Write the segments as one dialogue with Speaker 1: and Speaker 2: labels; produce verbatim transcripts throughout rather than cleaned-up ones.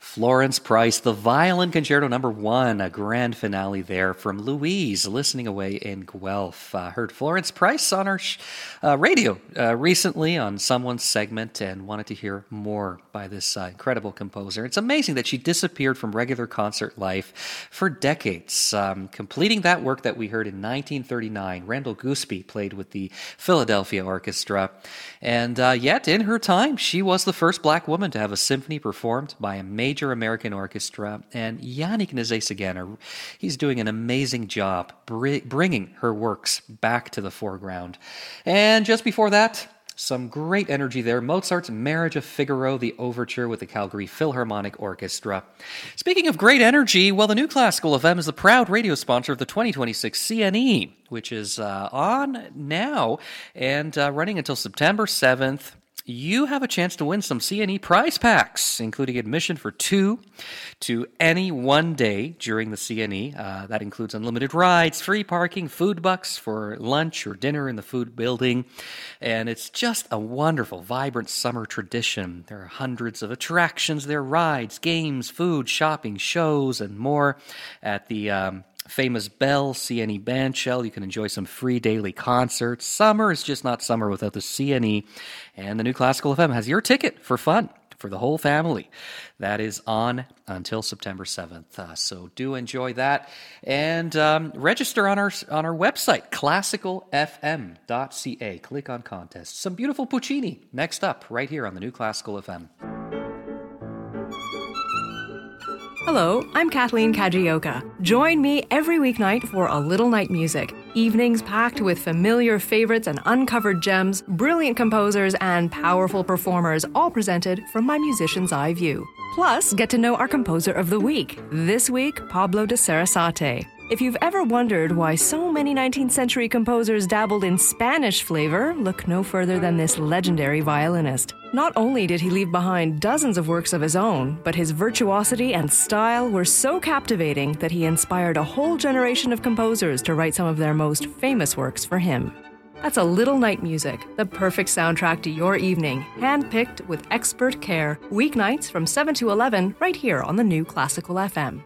Speaker 1: Florence Price, the Violin Concerto number one, a grand finale there from Louise, listening away in Guelph. Uh, heard Florence Price on our sh- uh, radio uh, recently on someone's segment and wanted to hear more by this uh, incredible composer. It's amazing that she disappeared from regular concert life for decades, um, completing that work that we heard in nineteen thirty-nine. Randall Gooseby played with the Philadelphia Orchestra, and uh, yet in her time, she was the first black woman to have a symphony performed by a major American orchestra, and Yannick Nézet-Séguin, he's doing an amazing job br- bringing her works back to the foreground. And just before that, some great energy there. Mozart's Marriage of Figaro, the overture with the Calgary Philharmonic Orchestra. Speaking of great energy, well, the New Classical F M is the proud radio sponsor of the twenty twenty-six C N E, which is uh, on now and uh, running until September seventh. You have a chance to win some C N E prize packs, including admission for two to any one day during the C N E. Uh, that includes unlimited rides, free parking, food bucks for lunch or dinner in the food building. And it's just a wonderful, vibrant summer tradition. There are hundreds of attractions there, rides, games, food, shopping, shows, and more at the Um, famous Bell C N E Bandshell. You can enjoy some free daily concerts. Summer is just not summer without the C N E. And the New Classical F M has your ticket for fun for the whole family. That is on until September seventh. Uh, so do enjoy that. And um, register on our on our website, classical f m dot c a. Click on contest. Some beautiful Puccini next up right here on the New Classical F M.
Speaker 2: Hello, I'm Kathleen Kajioka. Join me every weeknight for A Little Night Music. Evenings packed with familiar favorites and uncovered gems, brilliant composers, and powerful performers, all presented from my musician's eye view. Plus, get to know our composer of the week. This week, Pablo de Sarasate. If you've ever wondered why so many nineteenth century composers dabbled in Spanish flavor, look no further than this legendary violinist. Not only did he leave behind dozens of works of his own, but his virtuosity and style were so captivating that he inspired a whole generation of composers to write some of their most famous works for him. That's A Little Night Music, the perfect soundtrack to your evening, handpicked with expert care, weeknights from seven to eleven, right here on the New Classical F M.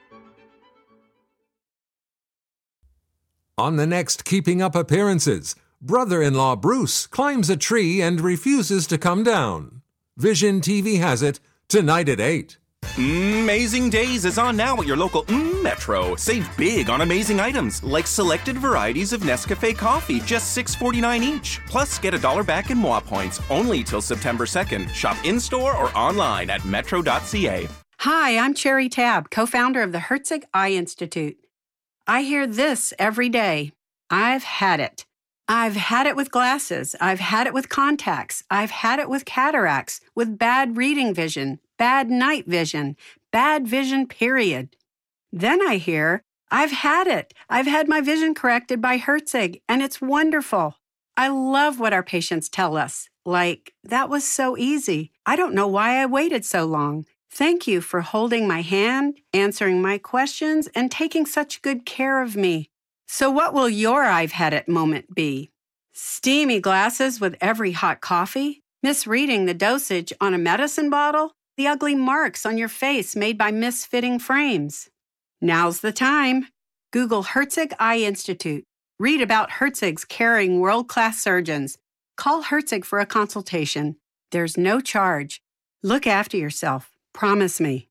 Speaker 3: On the next Keeping Up Appearances, brother-in-law Bruce climbs a tree and refuses to come down. Vision T V has it tonight at eight.
Speaker 4: Amazing Days is on now at your local mm, Metro. Save big on amazing items like selected varieties of Nescafe coffee, just six forty-nine each. Plus, get a dollar back in Moi points only till September second. Shop in-store or online at metro dot c a.
Speaker 5: Hi, I'm Cherry Tab, co-founder of the Herzig Eye Institute. I hear this every day. I've had it. I've had it with glasses. I've had it with contacts. I've had it with cataracts, with bad reading vision, bad night vision, bad vision, period. Then I hear, I've had it. I've had my vision corrected by Herzig, and it's wonderful. I love what our patients tell us. Like, that was so easy. I don't know why I waited so long. Thank you for holding my hand, answering my questions, and taking such good care of me. So what will your I've had it moment be? Steamy glasses with every hot coffee? Misreading the dosage on a medicine bottle? The ugly marks on your face made by misfitting frames? Now's the time. Google Herzig Eye Institute. Read about Herzig's caring world-class surgeons. Call Herzig for a consultation. There's no charge. Look after yourself. Promise me.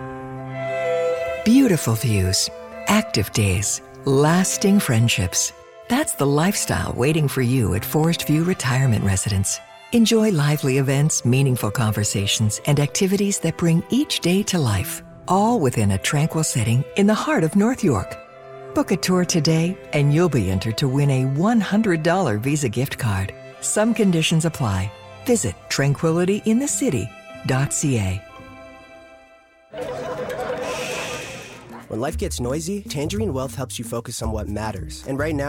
Speaker 6: Beautiful views, active days, lasting friendships. That's the lifestyle waiting for you at Forest View Retirement Residence. Enjoy lively events, meaningful conversations, and activities that bring each day to life, all within a tranquil setting in the heart of North York. Book a tour today, and you'll be entered to win a one hundred dollars Visa gift card. Some conditions apply. Visit tranquility in the city dot c a.
Speaker 7: When life gets noisy, Tangerine Wealth helps you focus on what matters. And right now,